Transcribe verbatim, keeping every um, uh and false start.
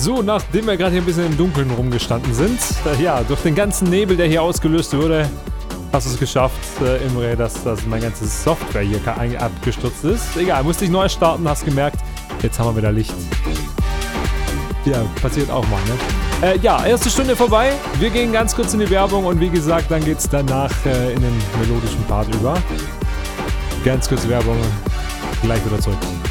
So, nachdem wir gerade hier ein bisschen im Dunkeln rumgestanden sind, äh, ja, durch den ganzen Nebel, der hier ausgelöst wurde, hast du es geschafft, äh, Imre, dass, dass meine ganze Software hier abgestürzt ist. Egal, musste ich neu starten, hast gemerkt, jetzt haben wir wieder Licht. Ja, passiert auch mal, ne? Äh, ja, erste Stunde vorbei. Wir gehen ganz kurz in die Werbung und wie gesagt, dann geht's danach äh, in den melodischen Part über. Ganz kurze Werbung, gleich wieder zurück.